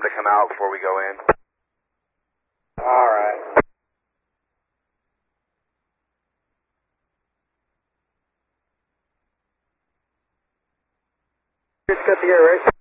to come out before we go in. All right. Just cut the aeration.